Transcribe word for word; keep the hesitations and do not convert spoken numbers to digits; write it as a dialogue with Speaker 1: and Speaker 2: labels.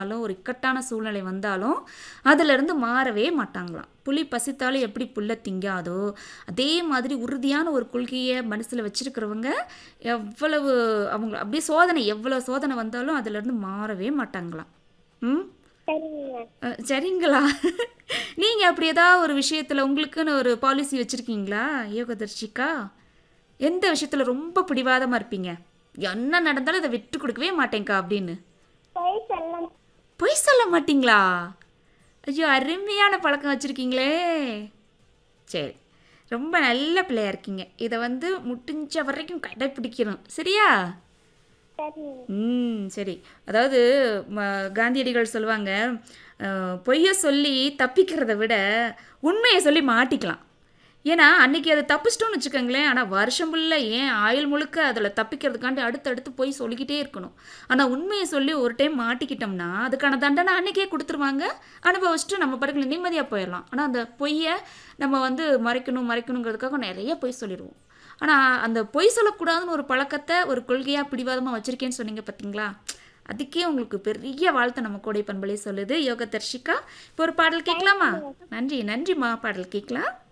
Speaker 1: ஒரு இக்கட்டான சூழ்நிலை வந்தாலும் அதிலிருந்து மாறவே மாட்டாங்களாம். புலி பசித்தாலும் எப்படி புல்ல திங்காதோ அதே மாதிரி உறுதியான ஒரு கொள்கையை மனசில் வச்சிருக்கிறவங்க எவ்வளவு அவங்க அப்படியே சோதனை எவ்வளோ சோதனை வந்தாலும் அதிலிருந்து மாறவே மாட்டாங்களாம். ம்
Speaker 2: சரிங்க.
Speaker 1: அ, சரிங்களா? நீங்கள் அப்படி ஏதாவது ஒரு விஷயத்தில் உங்களுக்குன்னு ஒரு பாலிசி வச்சுருக்கீங்களா யோகதர்ஷிகா? எந்த விஷயத்தில் ரொம்ப பிடிவாதமாக இருப்பீங்க? என்ன நடந்தாலும் இதை விட்டு கொடுக்கவே மாட்டேங்க்கா அப்படின்னு.
Speaker 2: பொய் சொல்ல
Speaker 1: பொய் சொல்ல மாட்டீங்களா? ஐயோ, அருமையான பழக்கம் வச்சுருக்கீங்களே. சரி, ரொம்ப நல்ல பிள்ளையா இருக்கீங்க. இதை வந்து முடிஞ்ச வரைக்கும் கடைப்பிடிக்கணும், சரியா?
Speaker 2: சரிங்க.
Speaker 1: ம் சரி. அதாவது ம காந்தியடிகள் சொல்லுவாங்க, அஹ், பொய்யை சொல்லி தப்பிக்கிறத விட உண்மையை சொல்லி மாட்டிக்கலாம். ஏன்னா அன்னைக்கு அதை தப்பிச்சிட்டோம்னு வச்சுக்கோங்களேன், ஆனால் வருஷம் ஃபுல்ல ஏன் ஆயுள் முழுக்க அதில் தப்பிக்கிறதுக்காண்டி அடுத்தடுத்து போய் சொல்லிக்கிட்டே இருக்கணும். ஆனால் உண்மையை சொல்லி ஒரு டைம் மாட்டிக்கிட்டோம்னா அதுக்கான தண்டனை அன்னைக்கே கொடுத்துருவாங்க. அனுபவிச்சுட்டு நம்ம படகுல நிம்மதியாக போயிடலாம். ஆனால் அந்த பொய்யை நம்ம வந்து மறைக்கணும் மறைக்கணுங்கிறதுக்காக நிறைய பொய் சொல்லிடுவோம். ஆனால் அந்த பொய் சொல்லக்கூடாதுன்னு ஒரு பழக்கத்தை ஒரு கொள்கையாக பிடிவாதமாக வச்சுருக்கேன்னு சொன்னீங்க பார்த்தீங்களா? அதுக்கே உங்களுக்கு பெரிய வாழ்த்தை நம்ம கோடை பண்பலே சொல்லுது யோகதர்ஷிகா. இப்போ ஒரு பாடல் கேட்கலாமா? நன்றி நன்றிம்மா, பாடல் கேட்கலாம்.